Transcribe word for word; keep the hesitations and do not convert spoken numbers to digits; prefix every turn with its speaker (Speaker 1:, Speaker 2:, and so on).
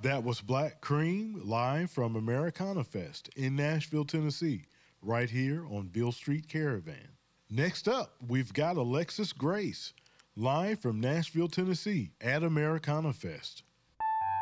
Speaker 1: That was Black Cream live from Americana Fest in Nashville, Tennessee, right here on Beale Street Caravan. Next up, we've got Alexis Grace live from Nashville, Tennessee at Americana Fest.